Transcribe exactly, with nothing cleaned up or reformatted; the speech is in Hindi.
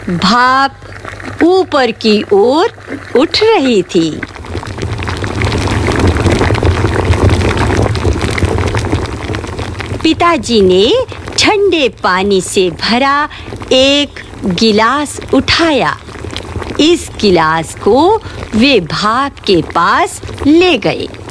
भाप ऊपर की ओर उठ रही थी। पिताजी ने ठंडे पानी से भरा एक गिलास उठाया। इस गिलास को वे भाप के पास ले गए।